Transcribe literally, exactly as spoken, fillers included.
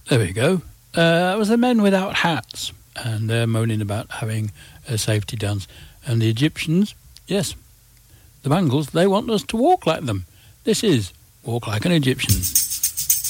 There we go. Uh, that was the Men Without Hats, and they're moaning about having a safety dance. And the Egyptians, yes, the Bangles, they want us to walk like them. This is Walk Like an Egyptian.